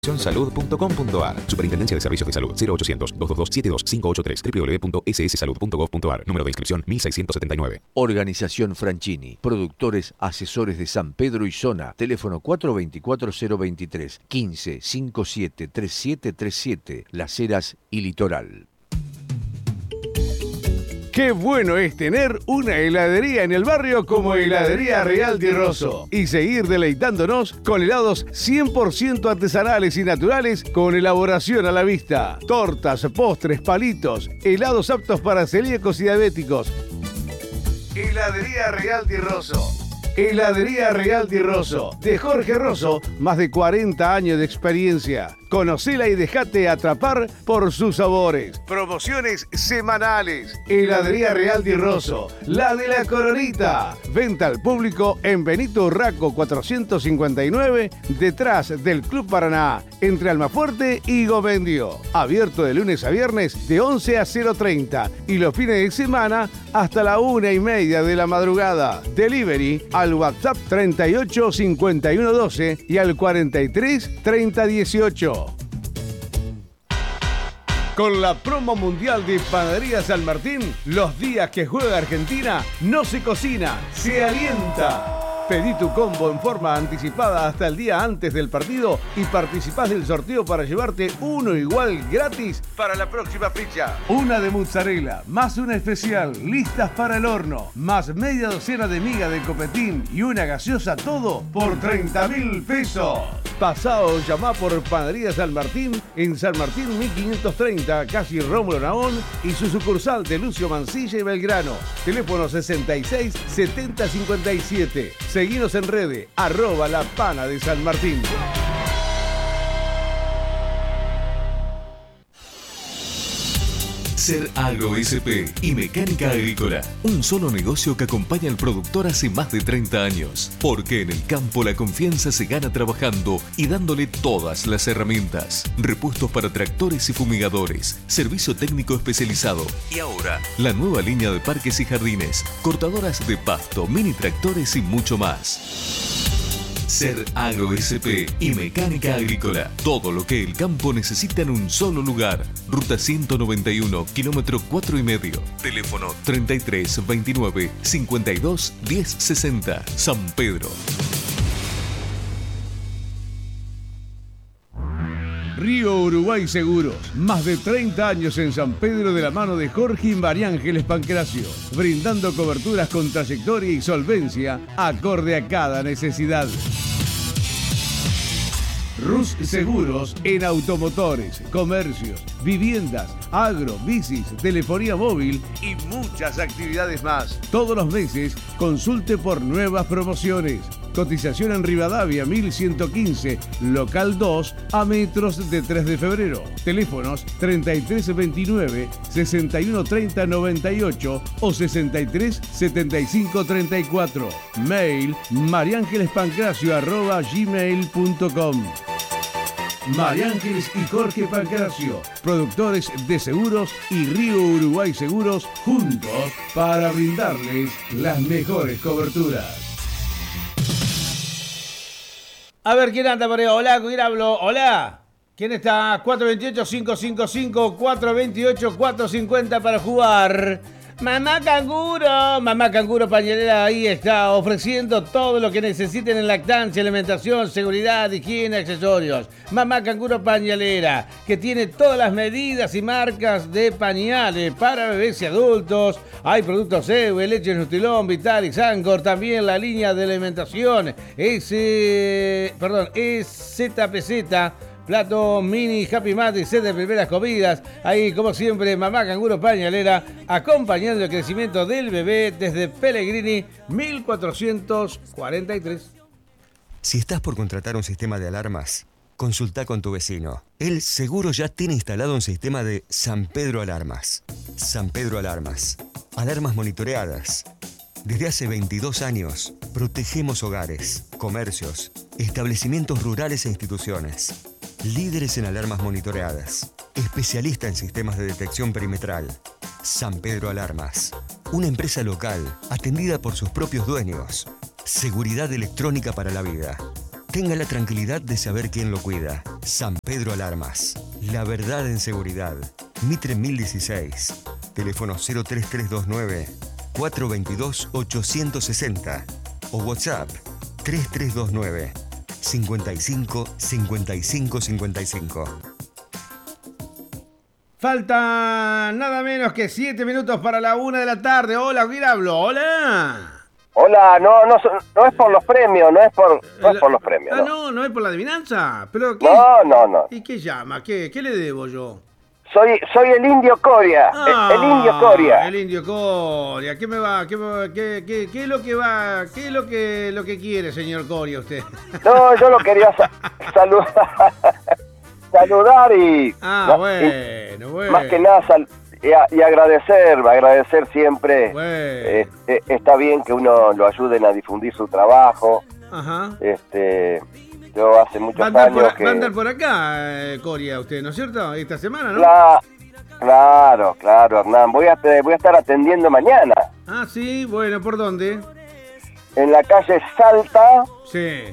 Salud.com.ar. Superintendencia de Servicios de Salud. 0800-222-72583. www.sssalud.gov.ar. Número de inscripción 1679. Organización Franchini. Productores asesores de San Pedro y zona. Teléfono 424-023 15 57 3737. Las Heras y Litoral. Qué bueno es tener una heladería en el barrio como Heladería Real Di Rosso y seguir deleitándonos con helados 100% artesanales y naturales con elaboración a la vista. Tortas, postres, palitos, helados aptos para celíacos y diabéticos. Heladería Real Di Rosso. Heladería Real Di Rosso, de Jorge Rosso, más de 40 años de experiencia. Conocela y dejate atrapar por sus sabores. Promociones semanales. Heladería Real Di Rosso, la de la Coronita. Venta al público en Benito Urraco 459, detrás del Club Paraná, entre Almafuerte y Gomendio. Abierto de lunes a viernes de 11 a 0:30 y los fines de semana hasta la 1:30 de la madrugada. Delivery al WhatsApp 38 51 12 y al 43 30 18. Con la promo mundial de Panadería San Martín, los días que juega Argentina no se cocina, se alienta. Pedí tu combo en forma anticipada hasta el día antes del partido y participás del sorteo para llevarte uno igual gratis para la próxima fecha. Una de mozzarella, más una especial, listas para el horno, más media docena de miga de copetín y una gaseosa, todo por 30.000 pesos. Pasá o llamá por Panadería San Martín en San Martín 1530, casi Rómulo Naón, y su sucursal de Lucio Mancilla y Belgrano. Teléfono 66 70 57. Seguinos en redes, @la pana de San Martín. Ser Agro SP y Mecánica Agrícola, un solo negocio que acompaña al productor hace más de 30 años. Porque en el campo la confianza se gana trabajando y dándole todas las herramientas. Repuestos para tractores y fumigadores, servicio técnico especializado. Y ahora, la nueva línea de parques y jardines, cortadoras de pasto, mini tractores y mucho más. Ser Agro SP y Mecánica Agrícola. Todo lo que el campo necesita en un solo lugar. Ruta 191, kilómetro 4,5. Teléfono 33 29 52 10 60. San Pedro. Río Uruguay Seguros, más de 30 años en San Pedro de la mano de Jorge y María Ángeles Pancracio, brindando coberturas con trayectoria y solvencia acorde a cada necesidad. Rus Seguros en automotores, comercios, viviendas, agro, bicis, telefonía móvil y muchas actividades más. Todos los meses consulte por nuevas promociones. Cotización en Rivadavia 1115, local 2, a metros de 3 de febrero. Teléfonos 3329 6130 98 o 63 75 34. Mail mariangelespancracio@gmail.com. María Ángeles y Jorge Pancracio, productores de seguros y Río Uruguay Seguros, juntos para brindarles las mejores coberturas. A ver, ¿quién anda por ahí? Hola, ¿con quién hablo? Hola. ¿Quién está? 428-555, 428-450 para jugar. Mamá Canguro Pañalera, ahí está, ofreciendo todo lo que necesiten en lactancia, alimentación, seguridad, higiene, accesorios. Mamá Canguro Pañalera, que tiene todas las medidas y marcas de pañales para bebés y adultos. Hay productos EVE, leche Nutrilón, Vitalix, Angkor, también la línea de alimentación EZPZ. Plato mini Happy Mat y set de primeras comidas. Ahí, como siempre, Mamá Canguro Pañalera, acompañando el crecimiento del bebé desde Pellegrini 1443. Si estás por contratar un sistema de alarmas, consulta con tu vecino. Él seguro ya tiene instalado un sistema de San Pedro Alarmas. San Pedro Alarmas. Alarmas monitoreadas. Desde hace 22 años, protegemos hogares, comercios, establecimientos rurales e instituciones. Líderes en alarmas monitoreadas. Especialista en sistemas de detección perimetral. San Pedro Alarmas. Una empresa local, atendida por sus propios dueños. Seguridad electrónica para la vida. Tenga la tranquilidad de saber quién lo cuida. San Pedro Alarmas. La verdad en seguridad. Mitre 1016. Teléfono 03329 422 860 o WhatsApp 3329 55 55 55. Faltan nada menos que 7 minutos para la 1 de la tarde. Hola, ¿quién hablo? Hola. Hola, no es por los premios, no es por los premios. Ah, no, no es por la adivinanza. ¿Pero qué? No. ¿Y qué llama? ¿Qué le debo yo? Soy el Indio Coria, el Indio Coria. El Indio Coria. ¿Qué me va? ¿Qué es lo que va? ¿Qué es lo que quiere, señor Coria, usted? No, yo lo quería saludar y... Bueno. Más que nada y agradecer siempre. Bueno. Está bien que uno lo ayuden a difundir su trabajo. Ajá. Yo hace muchos años que... Va a andar por acá, Coria, usted, ¿no es cierto? Esta semana, ¿no? Claro, Hernán. Voy a estar atendiendo mañana. Ah, sí, bueno, ¿por dónde? En la calle Salta, Sí.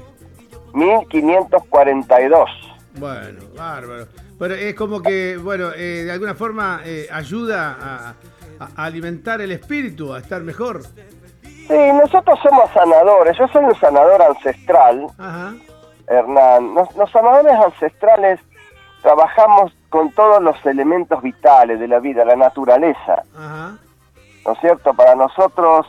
1542. Bueno, bárbaro. Pero es como que, bueno, de alguna forma ayuda a alimentar el espíritu, a estar mejor. Sí, nosotros somos sanadores. Yo soy un sanador ancestral, Ajá. Hernán. Los sanadores ancestrales trabajamos con todos los elementos vitales de la vida, la naturaleza. Ajá. ¿No es cierto? Para nosotros,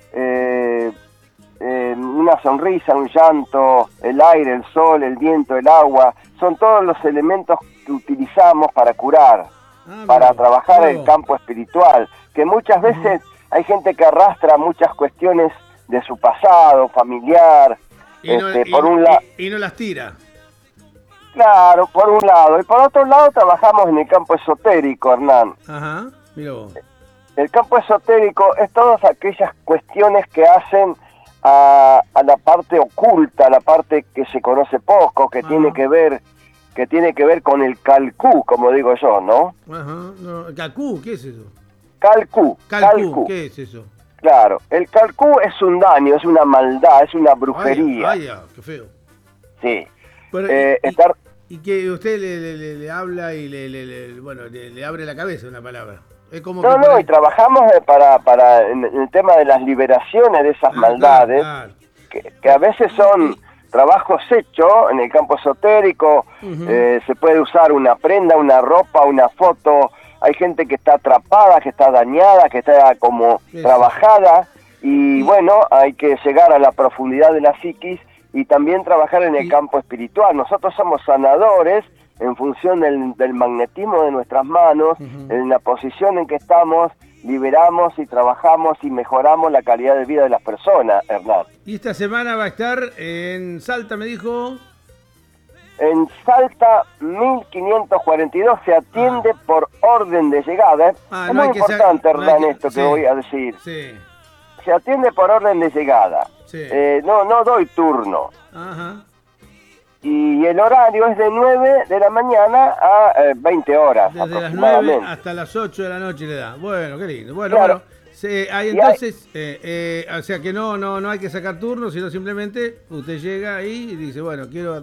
una sonrisa, un llanto, el aire, el sol, el viento, el agua, son todos los elementos que utilizamos para curar, para trabajar el campo espiritual, que muchas veces hay gente que arrastra muchas cuestiones de su pasado, familiar, por un lado. Y no las tira. Claro, por un lado. Y por otro lado trabajamos en el campo esotérico, Hernán. Ajá, mira vos. El campo esotérico es todas aquellas cuestiones que hacen a la parte oculta, a la parte que se conoce poco, que tiene que ver con el calcú, como digo yo, ¿no? Ajá, no, ¿calcú? ¿Qué es eso? Calcú. ¿Qué es eso? Claro, el calcú es un daño, es una maldad, es una brujería. Ay, qué feo. Sí. Pero, y que usted le habla y le abre la cabeza una palabra. Es como y trabajamos para en el tema de las liberaciones de esas maldades, claro. Que a veces son trabajos hechos en el campo esotérico. Se puede usar una prenda, una ropa, una foto. Hay gente que está atrapada, que está dañada, que está como trabajada, y bueno, hay que llegar a la profundidad de la psiquis y también trabajar en el campo espiritual. Nosotros somos sanadores en función del magnetismo de nuestras manos, en la posición en que estamos, liberamos y trabajamos y mejoramos la calidad de vida de las personas, Hernán. Y esta semana va a estar en Salta, me dijo. En Salta 1542 se atiende por orden de llegada. Es muy importante, Hernán, esto que voy a decir. Sí. Se atiende por orden de llegada. Sí. No doy turno. Ajá. Y el horario es de 9 de la mañana a 20 horas Desde aproximadamente. las 9 hasta las 8 de la noche le da. Bueno, qué lindo. Bueno, claro. Hay entonces, o sea que no hay que sacar turnos, sino simplemente usted llega ahí y dice, bueno, quiero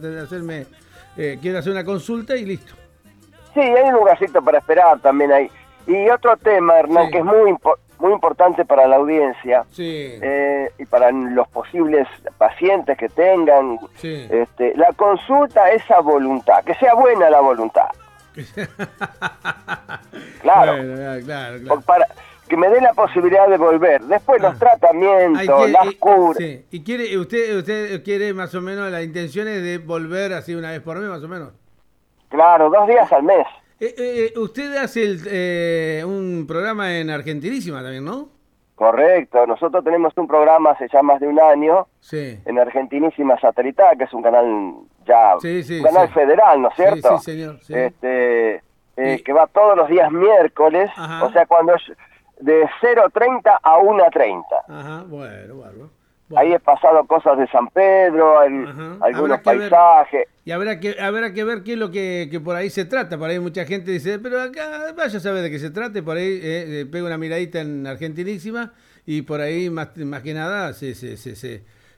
hacer una consulta y listo. Sí, hay un lugarcito para esperar también ahí. Y otro tema, Hernán, que es muy importante para la audiencia, y para los posibles pacientes que tengan, la consulta es a voluntad, que sea buena la voluntad. Claro. Bueno, claro. Para que me dé la posibilidad de volver. Después los tratamientos, las curas. Sí. ¿Y usted quiere más o menos, la intención es de volver así una vez por mes, más o menos? Claro, 2 días al mes. Usted hace un programa en Argentinísima también, ¿no? Correcto, nosotros tenemos un programa hace ya más de un año, en Argentinísima Satelital, que es un canal canal federal, ¿no es cierto? Sí, señor. Sí. Que va todos los días miércoles, o sea, cuando es de 0:30 a 1:30. Ajá, bueno, bárbaro. Ahí he pasado cosas de San Pedro, algunos paisajes. Y habrá que ver qué es lo que por ahí se trata. Por ahí mucha gente dice, pero acá vaya a saber de qué se trate. Por ahí pega una miradita en Argentinísima y por ahí más que nada se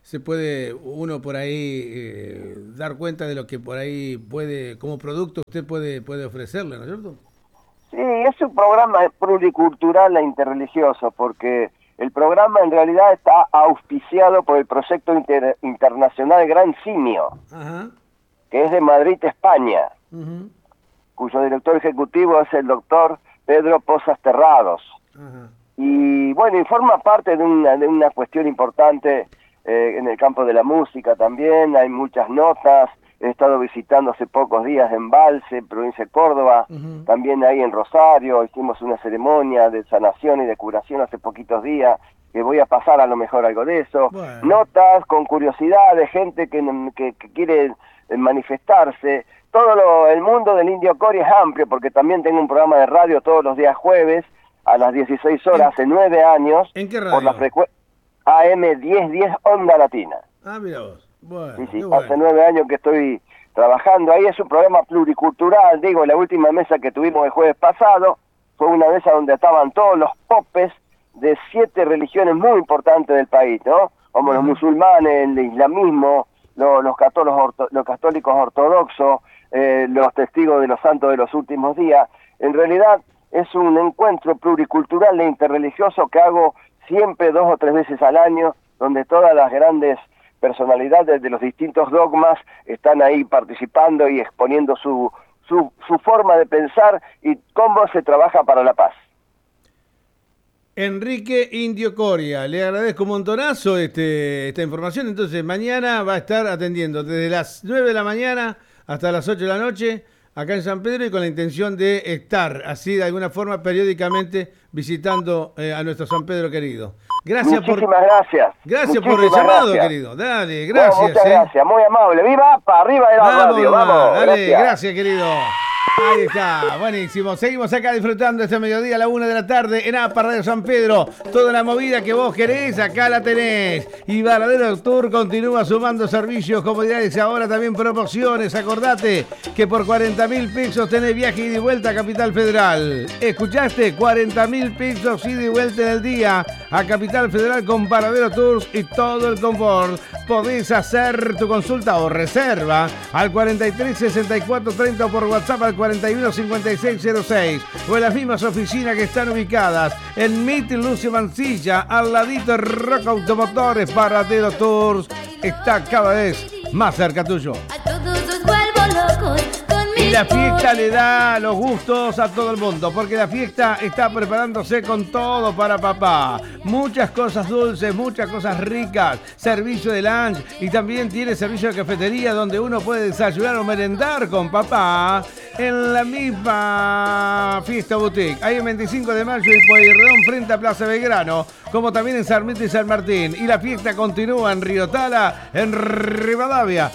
se puede uno por ahí dar cuenta de lo que por ahí puede, como producto usted puede ofrecerle, ¿no es cierto? Sí, es un programa pluricultural e interreligioso, porque el programa en realidad está auspiciado por el proyecto internacional Gran Simio, Ajá. que es de Madrid, España, Uh-huh. cuyo director ejecutivo es el doctor Pedro Pozas Terrados. Ajá. Y bueno, y forma parte de una cuestión importante en el campo de la música también. Hay muchas notas. He estado visitando hace pocos días en Valse, provincia de Córdoba, Uh-huh. también ahí en Rosario. Hicimos una ceremonia de sanación y de curación hace poquitos días, que voy a pasar a lo mejor algo de eso. Bueno. Notas con curiosidad de gente que quiere manifestarse. El mundo del Indio Cori es amplio, porque también tengo un programa de radio todos los días jueves a las 16 horas, hace 9 años. ¿En qué radio? Por la frecuencia AM 1010 Onda Latina. Ah, mira vos. Bueno, Sí, qué bueno. hace 9 años que estoy trabajando ahí. Es un programa pluricultural. Digo, la última mesa que tuvimos el jueves pasado fue una mesa donde estaban todos los popes de 7 religiones muy importantes del país, ¿no? Como los musulmanes, el islamismo, los católicos ortodoxos, los testigos de los santos de los últimos días. En realidad es un encuentro pluricultural e interreligioso que hago siempre 2 o 3 veces al año, donde todas las grandes personalidades de los distintos dogmas están ahí participando y exponiendo su forma de pensar y cómo se trabaja para la paz. Enrique Indio Coria, le agradezco un montonazo esta información. Entonces, mañana va a estar atendiendo desde las 9 de la mañana hasta las 8 de la noche acá en San Pedro, y con la intención de estar así de alguna forma periódicamente visitando a nuestro San Pedro querido. Gracias Muchísimas gracias. Gracias por el Muchísimas llamado, gracias. querido. Dale, gracias. Bueno, muchas gracias, muy amable. ¡Viva APA! ¡Arriba de la radio! ¡Vamos! Dale, gracias, querido. Ahí está, buenísimo. Seguimos acá disfrutando este mediodía a la 1 de la tarde en APA Radio San Pedro. Toda la movida que vos querés, acá la tenés. Y Varadero Tour continúa sumando servicios, comodidades y ahora también promociones. Acordate que por 40.000 pesos tenés viaje ida y vuelta a Capital Federal. ¿Escuchaste? 40.000 pesos ida y vuelta en el día a Capital Federal con Varadero Tours y todo el confort. Podés hacer tu consulta o reserva al 43 64 30 o por WhatsApp al 41 56 06 o en las mismas oficinas que están ubicadas en Mitil Lucio Mancilla, al ladito de Roca Automotores. Varadero Tours está cada vez más cerca tuyo. A todos los vuelvo locos con Y mi la fiesta le da los gustos a todo el mundo, porque la fiesta está preparándose con todo para papá. Muchas cosas dulces, muchas cosas ricas, servicio de lunch y también tiene servicio de cafetería donde uno puede desayunar o merendar con papá en la misma Fiesta Boutique. Ahí en 25 de mayo y Pueyrredón frente a Plaza Belgrano, como también en Sarmiento y San Martín. Y la fiesta continúa en Río Tala, en Rivadavia,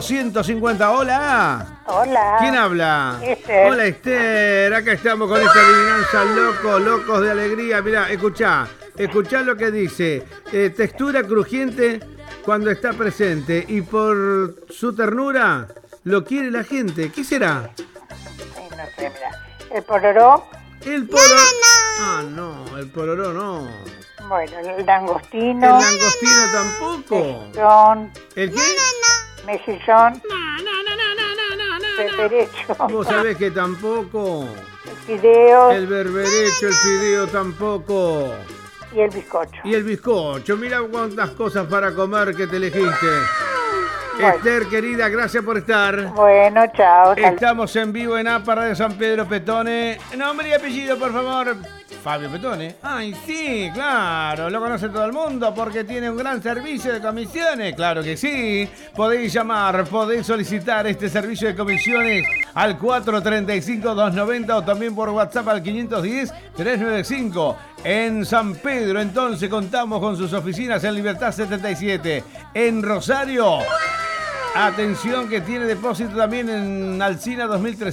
250. Hola. Hola. ¿Quién habla? Esther. Hola, Esther. Acá estamos con esta adivinanza locos de alegría. Mirá, escuchá lo que dice. Textura crujiente cuando está presente y por su ternura lo quiere la gente. ¿Qué será? Ay, no sé, mira. El pororó. El pororó. Ah, no, el pororó no. Bueno, el langostino. El langostino tampoco. Mejillón. ¿El qué? Mejillón. Berberecho. Vos sabés que tampoco. Fideos. El berberecho, el fideo tampoco. Y el bizcocho. Y el bizcocho, mira cuántas cosas para comer que te elegiste. Bueno. Esther, querida, gracias por estar. Bueno, chao. Estamos en vivo en APA Radio San Pedro Petone. Nombre y apellido, por favor. Fabio Petone. Ay, sí, claro, lo conoce todo el mundo porque tiene un gran servicio de comisiones. Claro que sí. Podéis llamar, podéis solicitar este servicio de comisiones al 435-290 o también por WhatsApp al 510-395. En San Pedro, entonces, contamos con sus oficinas en Libertad 77. En Rosario, atención que tiene depósito también en Alsina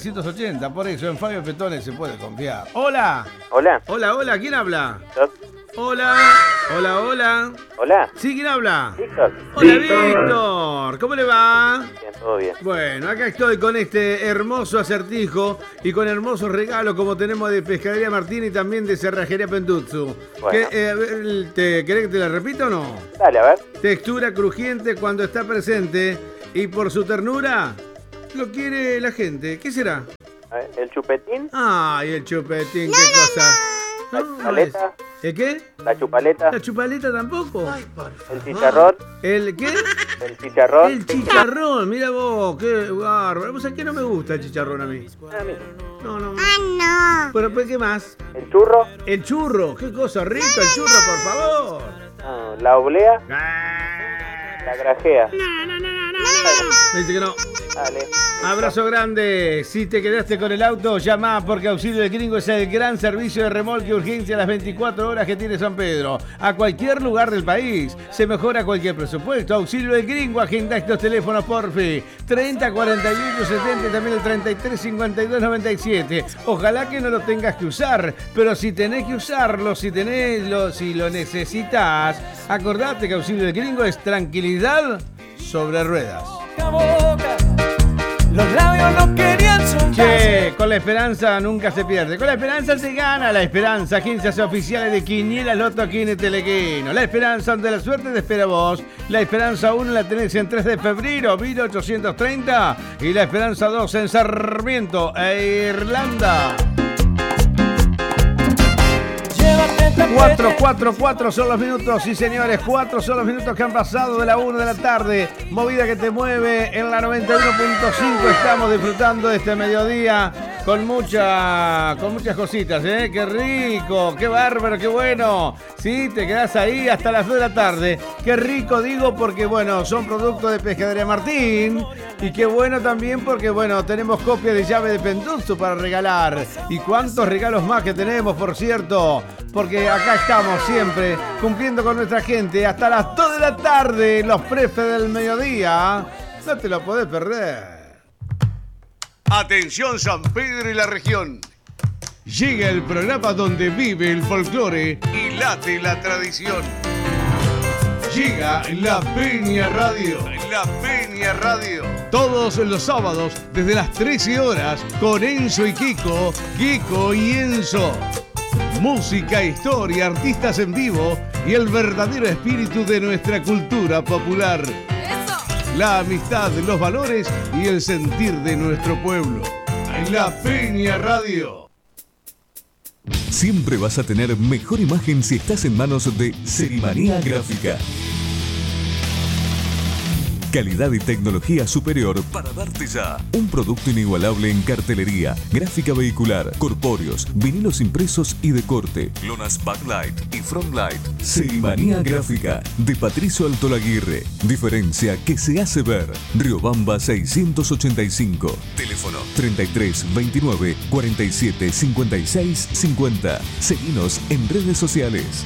2380. Por eso en Fabio Petone se puede confiar. Hola. Hola. Hola, ¿quién habla? Hola. Hola. Hola. ¿Sí, quién habla? Víctor. Hola, Víctor. ¿Cómo le va? Bien, todo bien. Bueno, acá estoy con este hermoso acertijo y con hermosos regalos como tenemos de Pescadería Martín y también de Cerrajería Pendutsu. Bueno. ¿Querés que te la repita o no? Dale, a ver. Textura crujiente cuando está presente y por su ternura lo quiere la gente. ¿Qué será? A ver, ¿el chupetín? Ay, el chupetín, qué cosa. ¿La chupaleta? ¿El qué? ¿La chupaleta? ¿La chupaleta tampoco? ¿El chicharrón? ¿El qué? ¿El chicharrón? El chicharrón, mira vos, qué bárbaro. ¿Vos sabés que no me gusta el chicharrón a mí? A mí. No. No. Pero pues, ¿qué más? ¿El churro? El churro, qué cosa rica el churro, por favor. No, ¿la oblea? ¿La grajea? Me dice que no. Dale. Abrazo grande. Si te quedaste con el auto, llama porque Auxilio del Gringo es el gran servicio de remolque y urgencia a las 24 horas que tiene San Pedro. A cualquier lugar del país. Se mejora cualquier presupuesto. Auxilio del Gringo, agenda estos teléfonos porfi. 30 48 70 y también el 33 52 97. Ojalá que no lo tengas que usar, pero si tenés que usarlo, si lo necesitas, acordate que Auxilio del Gringo es tranquilidad sobre ruedas. Los labios no querían soltarse. Che, con la esperanza nunca se pierde. Con la esperanza se gana. La esperanza, agencias oficiales de Quiniela, Loto, aquí en Telequino. La esperanza ante la suerte te espera vos. La esperanza 1 la tenés en 3 de febrero, 1830. Y la esperanza 2 en Sarmiento e Irlanda. 4 son los minutos, sí señores, 4 son los minutos que han pasado de la 1 de la tarde. Movida que te mueve en la 91.5. Estamos disfrutando de este mediodía con muchas cositas, ¿eh? Qué rico, qué bárbaro, qué bueno. Sí, te quedás ahí hasta las 2 de la tarde. Qué rico, digo, porque bueno, son productos de Pescadería Martín. Y qué bueno también porque bueno, tenemos copias de llave de Pendutsu para regalar. Y cuántos regalos más que tenemos, por cierto. Porque acá estamos siempre cumpliendo con nuestra gente hasta las 2 de la tarde, los prefes del mediodía. No te lo podés perder. Atención San Pedro y la región. Llega el programa donde vive el folclore y late la tradición. Llega La Peña Radio. La Peña Radio. Todos los sábados desde las 13 horas con Enzo y Kiko, Kiko y Enzo. Música, historia, artistas en vivo y el verdadero espíritu de nuestra cultura popular. La amistad, los valores y el sentir de nuestro pueblo. La Peña Radio. Siempre vas a tener mejor imagen si estás en manos de Serimanía Gráfica. Calidad y tecnología superior para darte ya un producto inigualable en cartelería, gráfica vehicular, corpóreos, vinilos impresos y de corte, lonas backlight y frontlight. Serimanía Gráfica de Patricio Altolaguirre. Diferencia que se hace ver. Riobamba 685. Teléfono 33 29 47 56 50. Seguinos en redes sociales.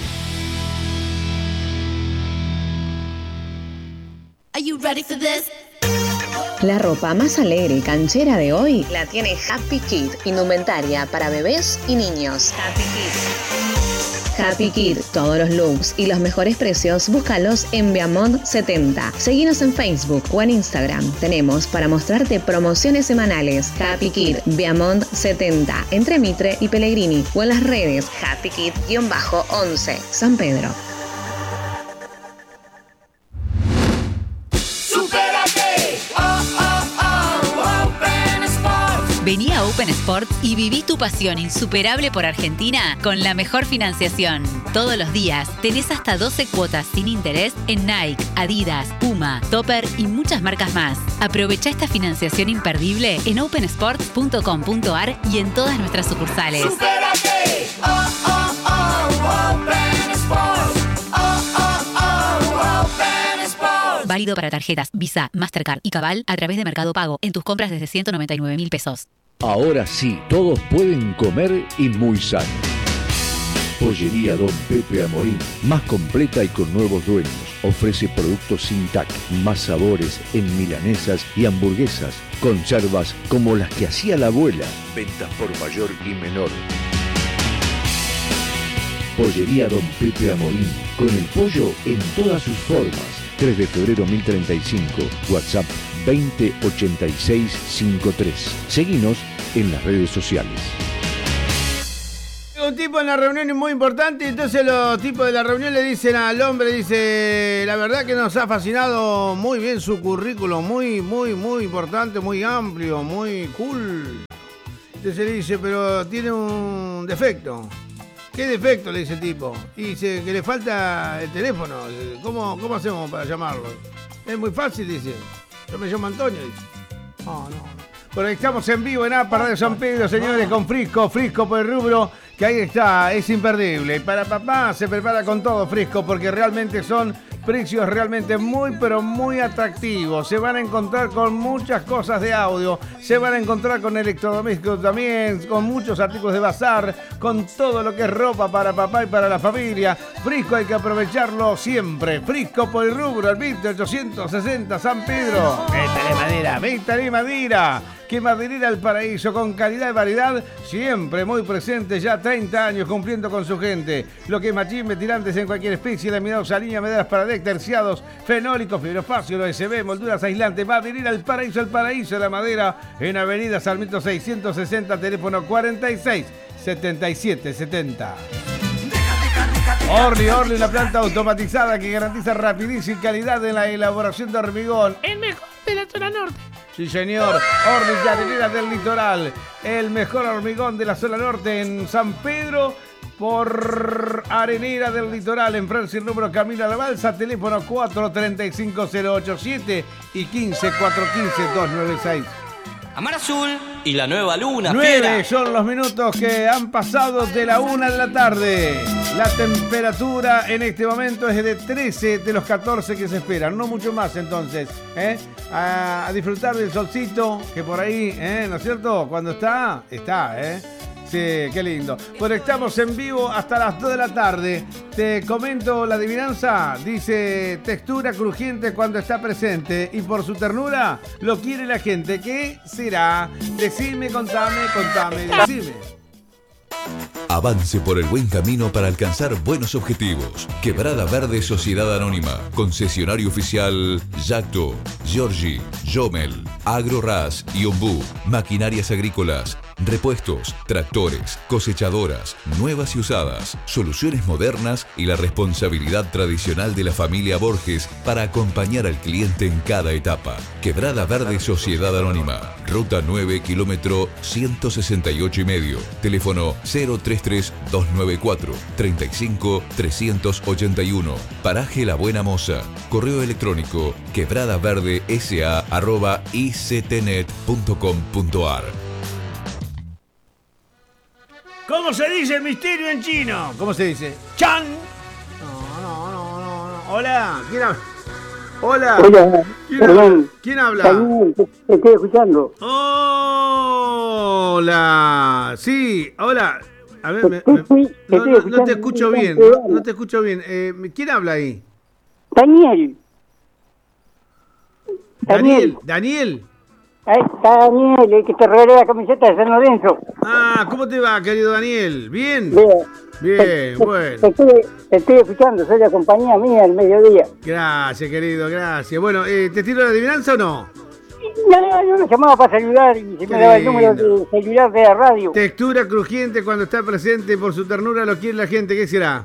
La ropa más alegre y canchera de hoy la tiene Happy Kid, indumentaria para bebés y niños. Happy Kid. Happy Kid, todos los looks y los mejores precios, búscalos en Viamont 70. Seguinos en Facebook o en Instagram. Tenemos para mostrarte promociones semanales. Happy Kid, Viamont 70, entre Mitre y Pellegrini. O en las redes Happy Kid-11, San Pedro. Vení a Open Sports y viví tu pasión insuperable por Argentina con la mejor financiación. Todos los días tenés hasta 12 cuotas sin interés en Nike, Adidas, Puma, Topper y muchas marcas más. Aprovecha esta financiación imperdible en opensports.com.ar y en todas nuestras sucursales. ¡Supérate! Open Sports. Open Sports. Válido para tarjetas Visa, Mastercard y Cabal a través de Mercado Pago en tus compras desde 199.000 pesos. Ahora sí, todos pueden comer y muy sano. Pollería Don Pepe Amorín, más completa y con nuevos dueños. Ofrece productos sin TAC, más sabores en milanesas y hamburguesas. Conservas como las que hacía la abuela. Ventas por mayor y menor. Pollería Don Pepe Amorín, con el pollo en todas sus formas. 3 de febrero 1035, WhatsApp 208653. Seguinos en las redes sociales. Un tipo en la reunión es muy importante, entonces los tipos de la reunión le dicen al hombre, dice, la verdad que nos ha fascinado muy bien su currículum, muy importante, muy amplio, muy cool. Entonces le dice, pero tiene un defecto. ¿Qué defecto? Le dice el tipo. Y dice que le falta el teléfono. ¿Cómo hacemos para llamarlo? Es muy fácil, dice. Yo me llamo Antonio, dice. No. Bueno, estamos en vivo en APA Radio San Pedro, señores, con Frisco por el rubro, que ahí está, es imperdible. Y para papá se prepara con todo Frisco, porque realmente son precios realmente pero muy atractivos. Se van a encontrar con muchas cosas de audio, se van a encontrar con electrodomésticos también, con muchos artículos de bazar, con todo lo que es ropa para papá y para la familia. Frisco hay que aprovecharlo siempre. Frisco por el rubro, el 2860 San Pedro. Vétale madera. Que Maderera El Paraíso, con calidad y variedad, siempre muy presente, ya 30 años cumpliendo con su gente. Lo que es machimbe, tirantes en cualquier especie, laminados a línea, maderas para deck, terciados, fenólicos, fibrofacio, OSB, molduras aislantes. Maderera El Paraíso de la madera, en Avenida Sarmiento 660, teléfono 467770. Orly, una planta automatizada que garantiza rapidez y calidad en la elaboración de hormigón. El mejor de la zona norte. Sí, señor. Orly y Areneras del Litoral. El mejor hormigón de la zona norte en San Pedro por Arenera del Litoral. En Francia, el número Camino a la Balsa. Teléfono 435-087 y 15-415-296. Amar Azul y la nueva luna. 9 son los minutos que han pasado de la 1 de la tarde. La temperatura en este momento es de 13 de los 14 que se esperan. No mucho más entonces. A disfrutar del solcito que por ahí, ¿no es cierto? Cuando está. Sí, qué lindo. Bueno, estamos en vivo hasta las 2 de la tarde. Te comento la adivinanza. Dice, textura crujiente cuando está presente y por su ternura lo quiere la gente. ¿Qué será? Decime, contame, decime. Avance por el buen camino para alcanzar buenos objetivos. Quebrada Verde Sociedad Anónima. Concesionario oficial Yacto, Giorgi, Jomel, AgroRas y Ombú. Maquinarias agrícolas, repuestos, tractores, cosechadoras, nuevas y usadas, soluciones modernas y la responsabilidad tradicional de la familia Borges para acompañar al cliente en cada etapa. Quebrada Verde Sociedad Anónima. Ruta 9, kilómetro 168,5. Teléfono 033-294-35-381. Paraje La Buena Moza. Correo electrónico quebradaverdesa@ictnet.com.ar. ¿Cómo se dice misterio en chino? ¿Cómo se dice? ¡Chan! No. Hola, ¿quién habla? Hola. ¿Quién habla? Te estoy escuchando. Hola. Sí, hola. A ver, no te escucho bien. No te escucho bien. ¿Quién habla ahí? Daniel. Daniel. Daniel, el que te regaló la camiseta de San Lorenzo. ¿Cómo te va, querido Daniel? ¿Bien? Bien, bueno. Te estoy escuchando, soy la compañía mía al mediodía. Gracias, querido, gracias. Bueno, ¿te tiro la adivinanza o no? No, me llamaba para saludar y se me daba el número de celular de la radio. Textura crujiente cuando está presente, por su ternura lo quiere la gente, ¿qué será?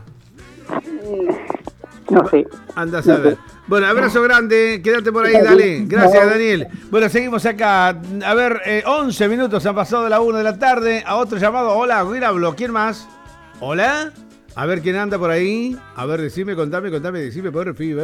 No sé. Andás a ver. Bueno, abrazo grande, quédate por ahí, dale. Gracias, Daniel. Bueno, seguimos acá. A ver, 11 minutos han pasado de la 1 de la tarde. A otro llamado. Hola, ¿quién habló? ¿Quién más? ¿Hola? A ver, ¿quién anda por ahí? A ver, decime, contame, decime, por fin.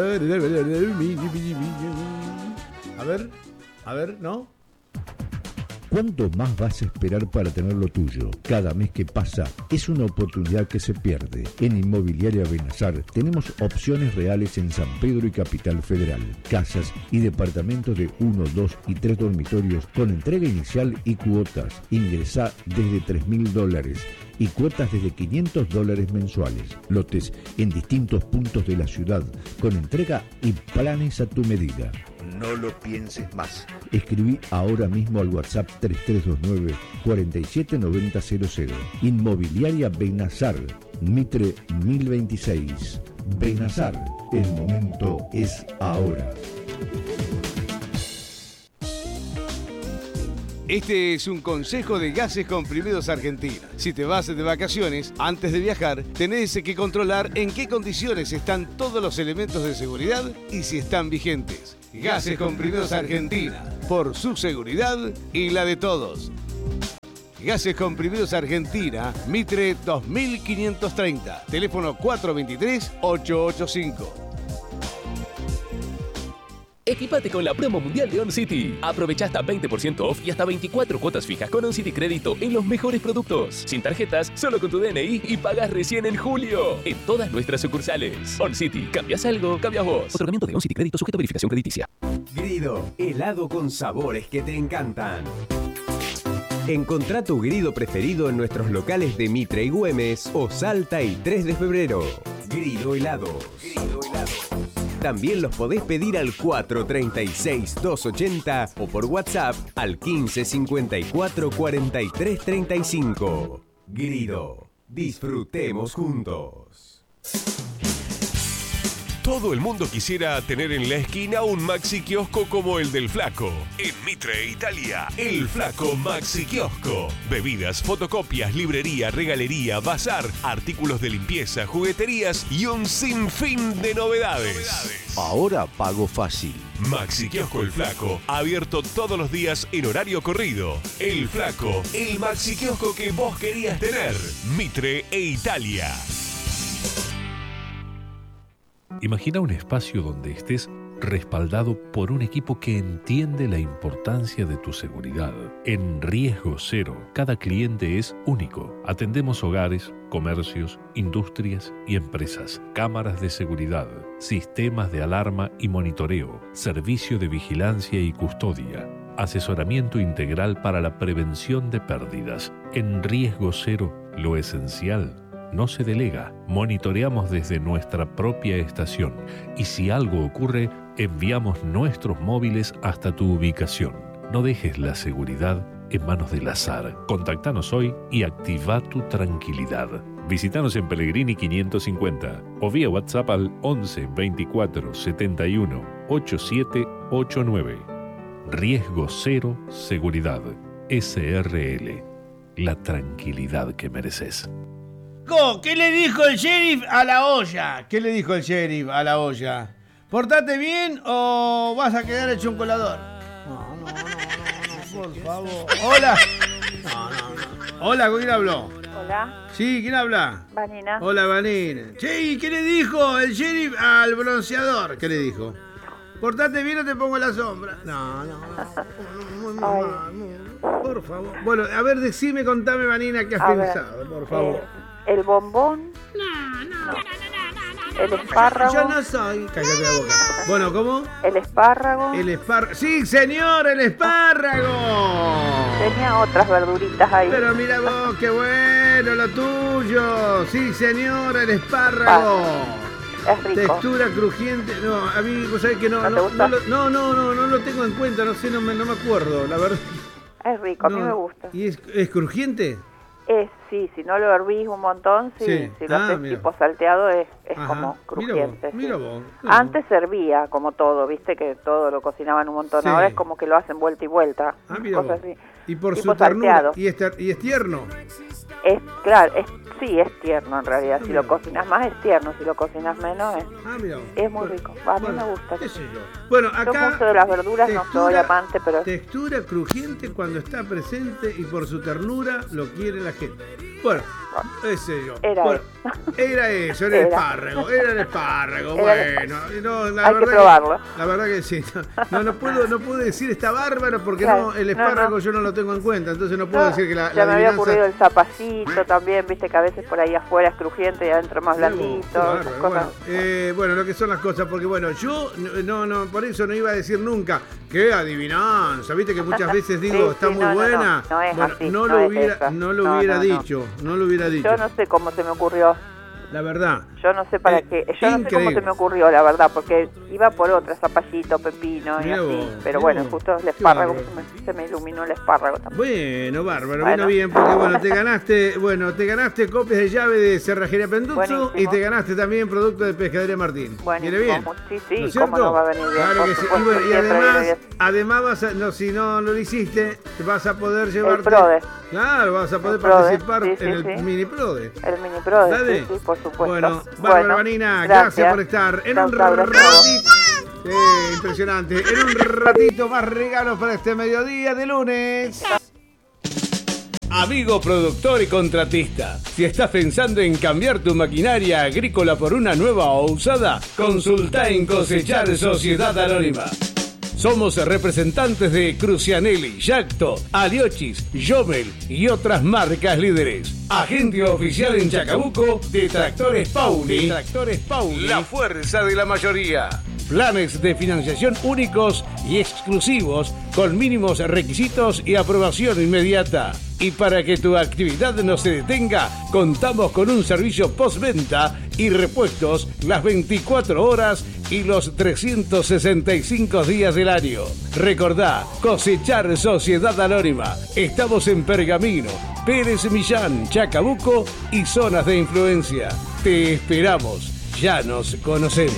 A ver, ¿no? ¿Cuánto más vas a esperar para tener lo tuyo? Cada mes que pasa es una oportunidad que se pierde. En Inmobiliaria Benazar tenemos opciones reales en San Pedro y Capital Federal. Casas y departamentos de 1, 2 y 3 dormitorios con entrega inicial y cuotas. Ingresá desde $3.000 y cuotas desde $500 mensuales. Lotes en distintos puntos de la ciudad con entrega y planes a tu medida. No lo pienses más. Escribí ahora mismo al WhatsApp 3329 479000. Inmobiliaria Benazar, Mitre 1026. Benazar, el momento es ahora. Este es un consejo de Gases Comprimidos Argentina. Si te vas de vacaciones, antes de viajar, tenés que controlar en qué condiciones están todos los elementos de seguridad y si están vigentes. Gases Comprimidos Argentina, por su seguridad y la de todos. Gases Comprimidos Argentina, Mitre 2530, teléfono 423-885. Equipate con la promo mundial de OnCity. Aprovecha hasta 20% off y hasta 24 cuotas fijas con OnCity Crédito en los mejores productos. Sin tarjetas, solo con tu DNI y pagas recién en julio. En todas nuestras sucursales. OnCity. ¿Cambias algo? Cambias vos. Otorgamiento de OnCity Crédito sujeto a verificación crediticia. Grido, helado con sabores que te encantan. Encontrá tu Grido preferido en nuestros locales de Mitre y Güemes o Salta y 3 de febrero. Grido helados. También los podés pedir al 436-280 o por WhatsApp al 1554-4335. Grido, disfrutemos juntos. Todo el mundo quisiera tener en la esquina un Maxi Kiosco como el del Flaco. En Mitre, Italia, el Flaco Maxi Kiosco. Bebidas, fotocopias, librería, regalería, bazar, artículos de limpieza, jugueterías y un sinfín de novedades. Ahora pago fácil. Maxi Kiosco El Flaco, abierto todos los días en horario corrido. El Flaco, el Maxi Kiosco que vos querías tener. Mitre e Italia. Imagina un espacio donde estés respaldado por un equipo que entiende la importancia de tu seguridad. En Riesgo Cero, cada cliente es único. Atendemos hogares, comercios, industrias y empresas. Cámaras de seguridad, sistemas de alarma y monitoreo, servicio de vigilancia y custodia, asesoramiento integral para la prevención de pérdidas. En Riesgo Cero, lo esencial no se delega. Monitoreamos desde nuestra propia estación y si algo ocurre, enviamos nuestros móviles hasta tu ubicación. No dejes la seguridad en manos del azar. Contactanos hoy y activa tu tranquilidad. Visítanos en Pellegrini 550 o vía WhatsApp al 11 24 71 8789. Riesgo Cero Seguridad. SRL. La tranquilidad que mereces. ¿Qué le dijo el sheriff a la olla? ¿Qué le dijo el sheriff a la olla? ¿Portate bien o vas a quedar hecho un colador? No, por favor. Hola. No. Hola, ¿con quién habló? Hola. Sí, ¿quién habla? Vanina. Hola, Vanina. Che, ¿qué le dijo el sheriff al bronceador? ¿Qué le dijo? ¿Portate bien o te pongo la sombra? No. Por favor. Bueno, a ver, contame, Vanina, ¿qué has pensado? Por favor. El bombón. El espárrago. Yo no soy. Cállate la boca. Bueno, ¿cómo? El espárrago. Sí, señor, el espárrago. Tenía otras verduritas ahí. Pero mira vos, qué bueno lo tuyo. Sí, señor, el espárrago. Es rico. Textura crujiente. No, a mí, vos sabés que no lo tengo en cuenta, no sé, no me acuerdo, la verdad. Es rico, a mí me gusta. ¿Y es crujiente? Sí, si no lo hervís un montón, sí. Si lo haces tipo salteado es como crujiente. Mira vos. Antes servía como todo, viste que todo lo cocinaban un montón. Ahora es como que lo hacen vuelta y vuelta. Cosas así. Y por tipo su ternura. salteado. ¿Y es tierno? Claro, sí, es tierno en realidad. Si lo cocinas más es tierno, si lo cocinas menos es muy rico. A mí me gusta. Bueno, acá mucho de las verduras, no soy amante, pero textura crujiente cuando está presente y por su ternura lo quiere la gente. Bueno, ese yo. Era eso, el espárrago. Bueno, hay que probarlo. La verdad que sí. No puedo decir está bárbaro porque el espárrago yo no lo tengo en cuenta, entonces no puedo decir que la ya me había ocurrido el zapallito también, viste que a veces por ahí afuera es crujiente y adentro más blandito. Bueno, lo que son las cosas, porque bueno, yo no, por eso no iba a decir nunca qué adivinanza, viste que muchas veces digo está muy buena. No es así. No lo hubiera dicho. Yo no sé cómo se me ocurrió. La verdad. Yo no sé para qué, yo no sé cómo se me ocurrió, la verdad, porque iba por otra, zapallito, pepino y así. Pero bueno, justo el espárrago, se me iluminó el espárrago también. Bueno, bárbaro, vino bien, porque bueno, te ganaste copias de llave de Cerrajería Penduzzo y te ganaste también producto de Pescadería Martín. ¿Viene bien? Sí, ¿No ¿cómo no va a venir bien? Claro que sí. Y, bueno, y además si no lo hiciste, vas a poder llevarte... El PRODE. Claro, vas a poder participar en el mini PRODE. El mini PRODE, sí, por supuesto. Bueno, bárbaro, Vanina, gracias por estar. En un ratito... impresionante. En un ratito más regalos para este mediodía de lunes. Amigo productor y contratista, si estás pensando en cambiar tu maquinaria agrícola por una nueva o usada, consulta en Cosechar Sociedad Anónima. Somos representantes de Crucianelli, Yacto, Aliochis, Jomel y otras marcas líderes. Agente oficial en Chacabuco de Tractores Pauli. La fuerza de la mayoría. Planes de financiación únicos y exclusivos con mínimos requisitos y aprobación inmediata. Y para que tu actividad no se detenga, contamos con un servicio postventa y repuestos las 24 horas y los 365 días del año. Recordá, Cosechar Sociedad Anónima. Estamos en Pergamino, Pérez Millán, Chacabuco y zonas de influencia. Te esperamos. Ya nos conocemos.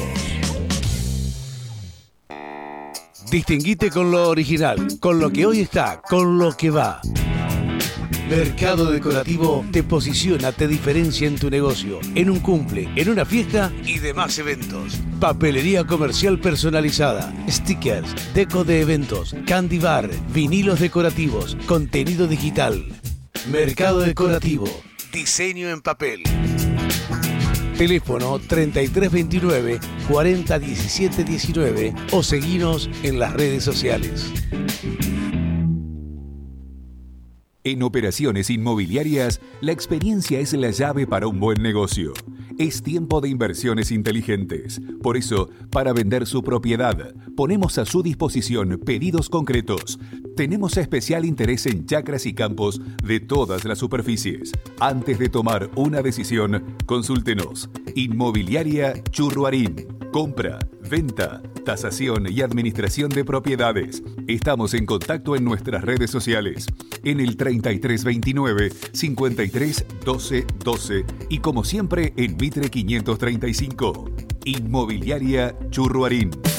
Distinguite con lo original, con lo que hoy está, con lo que va. Mercado Decorativo te posiciona, te diferencia en tu negocio, en un cumple, en una fiesta y demás eventos. Papelería comercial personalizada, stickers, deco de eventos, candy bar, vinilos decorativos, contenido digital. Mercado Decorativo, diseño en papel. Teléfono 3329 401719 o seguinos en las redes sociales. En Operaciones Inmobiliarias, la experiencia es la llave para un buen negocio. Es tiempo de inversiones inteligentes. Por eso, para vender su propiedad, ponemos a su disposición pedidos concretos. Tenemos especial interés en chacras y campos de todas las superficies. Antes de tomar una decisión, consúltenos. Inmobiliaria Churruarín. Compra, venta, tasación y administración de propiedades. Estamos en contacto en nuestras redes sociales. En el 3329 53 12 12 y como siempre en Mitre 535. Inmobiliaria Churruarín.